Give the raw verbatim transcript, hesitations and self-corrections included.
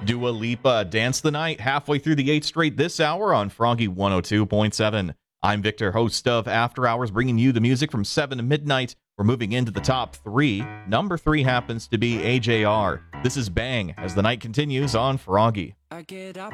Dua Lipa, Dance the Night, halfway through the eighth straight this hour on Froggy one oh two point seven. I'm Victor, host of After Hours, bringing you the music from seven to midnight. We're moving into the top three. Number three happens to be A J R. This is Bang as the night continues on Froggy. I get up